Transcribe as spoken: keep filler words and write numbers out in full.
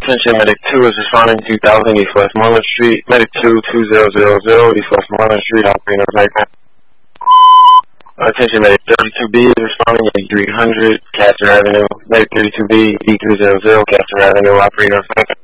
Attention, Medic two is responding to two thousand East West Marlin Street. Medic two, two thousand East West Marlin Street, operating on right now. Attention, Medic thirty-two B is responding at three hundred Castor Avenue. Medic thirty-two B, D three hundred, Castor Avenue, operating on right now.